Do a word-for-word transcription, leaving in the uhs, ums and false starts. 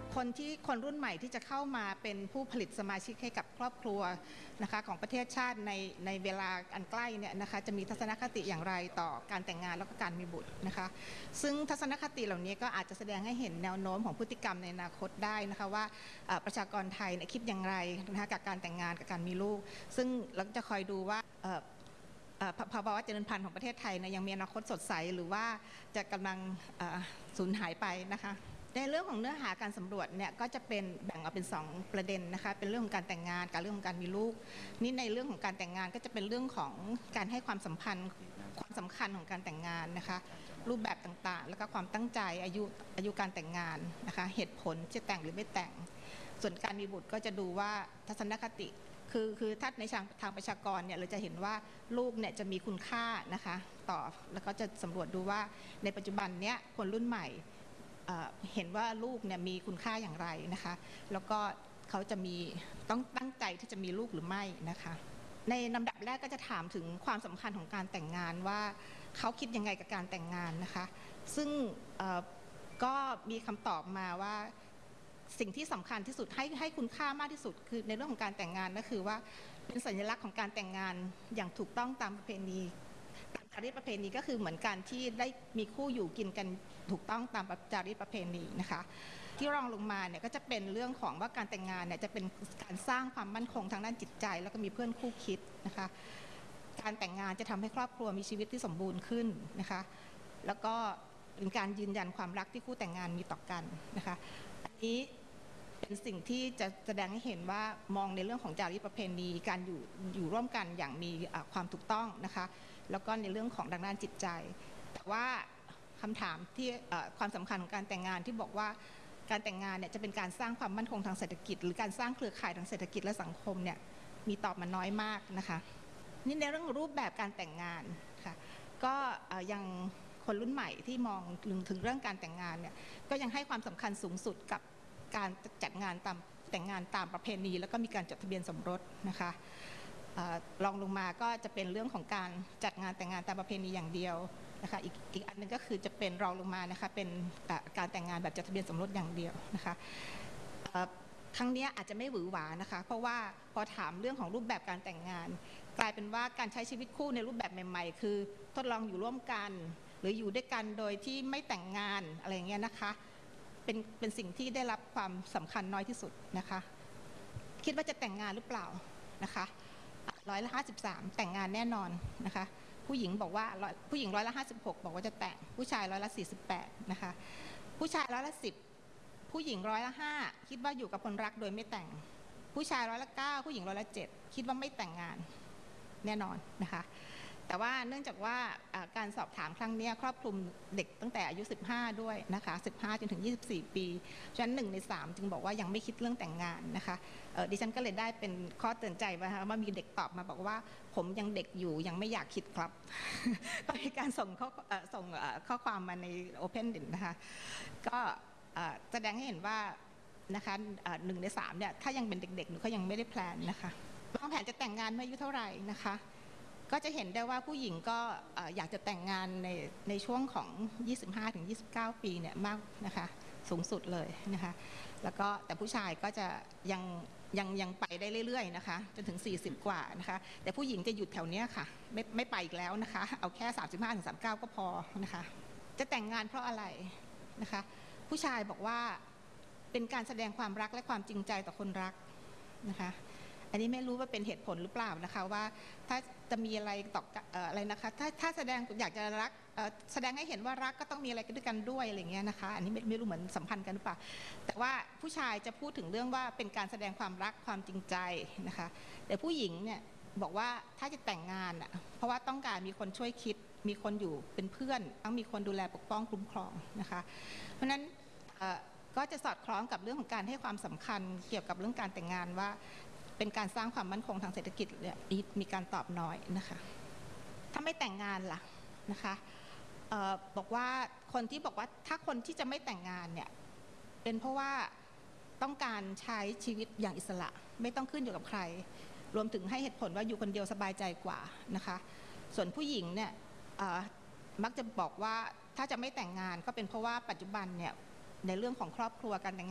คนที่คนรุ่นใหม่ที่จะเข้ามาเป็นผู้ผลิตสมาชิกให้กับครอบครัวนะคะของประเทศชาติในในเวลาอันใกล้เนี่ยนะคะจะมีทัศนคติอย่างไรต่อการแต่งงานแล้วก็การมีบุตรนะคะซึ่งทัศนคติเหล่านี้ก็อาจจะแสดงให้เห็นแนวโน้มของพฤติกรรมในอนาคตได้นะคะว่าประชากรไทยคิดอย่างไรนะคะกับการแต่งงานกับการมีลูกซึ่งเราจะคอยดูว่าภาวะเจริญพันธุ์ของประเทศไทยนะยังมีอนาคตสดใสหรือว่าจะกำลังสูญหายไปนะคะในเรื่องของเนื้อหาการสำรวจเนี่ยก็จะเป็นแบ่งออกเป็นสองประเด็นนะคะเป็นเรื่องของการแต่งงานกับเรื่องของการมีลูกนี่ในเรื่องของการแต่งงานก็จะเป็นเรื่องของการให้ความสัมพันธ์ความสำคัญของการแต่งงานนะคะรูปแบบต่างๆแล้วก็ความตั้งใจอายุอายุการแต่งงานนะคะเหตุผลจะแต่งหรือไม่แต่งส่วนการมีบุตรก็จะดูว่าทัศนคติคือคือถ้าในทางทางประชากรเนี่ยเราจะเห็นว่าลูกเนี่ยจะมีคุณค่านะคะต่อแล้วก็จะสำรวจดูว่าในปัจจุบันเนี้ยคนรุ่นใหม่เห็นว่าลูกเนี่ยมีคุณค่าอย่างไรนะคะแล้วก็เขาจะมีต้องตั้งใจที่จะมีลูกหรือไม่นะคะในลำดับแรกก็จะถามถึงความสำคัญของการแต่งงานว่าเขาคิดยังไงกับการแต่งงานนะคะซึ่งก็มีคำตอบมาว่าสิ่งที่สำคัญที่สุดให้ให้คุณค่ามากที่สุดคือในเรื่องของการแต่งงานก็คือว่าเป็นสัญลักษณ์ของการแต่งงานอย่างถูกต้องตามประเพณีตามจารีตประเพณีก็คือเหมือนการที่ได้มีคู่อยู่กินกันถูกต้องตามจารีตประเพณีนะคะที่รองลงมาเนี่ยก็จะเป็นเรื่องของว่าการแต่งงานเนี่ยจะเป็นการสร้างความมั่นคงทางด้านจิตใจแล้วก็มีเพื่อนคู่คิดนะคะการแต่งงานจะทำให้ครอบครัวมีชีวิตที่สมบูรณ์ขึ้นนะคะแล้วก็เป็นการยืนยันความรักที่คู่แต่งงานมีต่อกันนะคะอันนี้เป็นสิ่งที่จะแสดงให้เห็นว่ามองในเรื่องของจารีตประเพณีการอยู่อยู่ร่วมกันอย่างมีความถูกต้องนะคะแล้วก็ในเรื่องของทางด้านจิตใจแต่ว่าคำถามที่ความสำคัญของการแต่งงานที่บอกว่าการแต่งงานเนี่ยจะเป็นการสร้างความมั่นคงทางเศรษฐกิจหรือการสร้างเครือข่ายทางเศรษฐกิจและสังคมเนี่ยมีตอบมาน้อยมากนะคะนี่ในเรื่องรูปแบบการแต่งงานค่ะก็ยังคนรุ่นใหม่ที่มองถึงเรื่องการแต่งงานเนี่ยก็ยังให้ความสำคัญสูงสุดกับการจัดงานตามแต่งงานตามประเพณีแล้วก็มีการจดทะเบียนสมรสนะคะรองลงมาก็จะเป็นเรื่องของการจัดงานแต่งงานตามประเพณีอย่างเดียวนะคะอีกอีกอันนึงก็คือจะเป็นรองลงมานะคะเป็นการแต่งงานแบบจดทะเบียนสมรสอย่างเดียวนะคะครั้งนี้อาจจะไม่หวือหวานะคะเพราะว่าพอถามเรื่องของรูปแบบการแต่งงานกลายเป็นว่าการใช้ชีวิตคู่ในรูปแบบใหม่ๆคือทดลองอยู่ร่วมกันหรืออยู่ด้วยกันโดยที่ไม่แต่งงานอะไรอย่างเงี้ยนะคะเป็นเป็นสิ่งที่ได้รับความสำคัญน้อยที่สุดนะคะคิดว่าจะแต่งงานหรือเปล่านะคะร้อยละห้าสิบสามแต่งงานแน่นอนนะคะผู้หญิงบอกว่าผู้หญิงร้อยละห้าสิบหกบอกว่าจะแต่งผู้ชายร้อยละสี่สิบแปดนะคะผู้ชายร้อยละสิบผู้หญิงร้อยละห้าคิดว่าอยู่กับคนรักโดยไม่แต่งผู้ชายร้อยละเก้าผู้หญิงร้อยละเจ็ดคิดว่าไม่แต่งงานแน่นอนนะคะแต่ว่าเนื่องจากว่าการสอบถามครั้งนี้ครอบคลุมเด็กตั้งแต่อายุสิบห้าด้วยนะคะสิบห้าจนถึงยี่สิบสี่ปีฉะนั้นหนึ่งในสามจึงบอกว่ายังไม่คิดเรื่องแต่งงานนะคะดิฉันก็เลยได้เป็นข้อเตือนใจว่ามีเด็กตอบมาบอกว่าผมยังเด็กอยู่ยังไม่อยากคิดครับก็มีการส่งข้อส่งข้อความมาใน Open นะคะก็แสดงให้เห็นว่านะคะหนึ่งในสามเนี่ยถ้ายังเป็นเด็กๆหนูเขายังไม่ได้แพลนนะคะวางแผนจะแต่งงานเมื่ออายุเท่าไหร่นะคะก็จะเห็นได้ว่าผู้หญิงก็อยากจะแต่งงานในในช่วงของ ยี่สิบห้าถึงยี่สิบเก้า ปีเนี่ยมากนะคะสูงสุดเลยนะคะแล้วก็แต่ผู้ชายก็จะยังยังยังไปได้เรื่อยๆนะคะจนถึงสี่สิบกว่านะคะแต่ผู้หญิงจะหยุดแถวเนี้ยค่ะไม่ไม่ไปอีกแล้วนะคะเอาแค่สามสิบห้าถึงสามสิบเก้าก็พอนะคะจะแต่งงานเพราะอะไรนะคะผู้ชายบอกว่าเป็นการแสดงความรักและความจริงใจต่อคนรักนะคะอันนี้ไม่รู้ว่าเป็นเหตุผลหรือเปล่านะคะว่าถ้าจะมีอะไรต่ออะไรนะคะถ้าถ้าแสดงอยากจะรักแสดงให้เห็นว่ารักก็ต้องมีอะไรกันด้วยกันด้วยอะไรเงี้ยนะคะอันนี้ไม่ไม่รู้เหมือนสัมพันธ์กันหรือเปล่าแต่ว่าผู้ชายจะพูดถึงเรื่องว่าเป็นการแสดงความรักความจริงใจนะคะแต่ผู้หญิงเนี่ยบอกว่าถ้าจะแต่งงานอ่ะเพราะว่าต้องการมีคนช่วยคิดมีคนอยู่เป็นเพื่อนต้องมีคนดูแลปกป้องคุ้มครองนะคะเพราะฉะนั้นก็จะสอดคล้องกับเรื่องของการให้ความสำคัญเกี่ยวกับเรื่องการแต่งงานว่าเป็นการสร้างความมั่นคงทางเศรษฐกิจเนี่ยมีการตอบน้อยนะคะถ้าไม่แต่งงานล่ะนะคะเอ่อบอกว่าคนที่บอกว่าถ้าคนที่จะไม่แต่งงานเนี่ยเป็นเพราะว่าต้องการใช้ชีวิตอย่างอิสระไม่ต้องขึ้นอยู่กับใครรวมถึงให้เหตุผลว่าอยู่คนเดียวสบายใจกว่านะคะส่วนผู้หญิงเนี่ยมักจะบอกว่าถ้าจะไม่แต่งงานก็เป็นเพราะว่าปัจจุบันเนี่ยในเรื่องของครอบครัวการแต่งงาน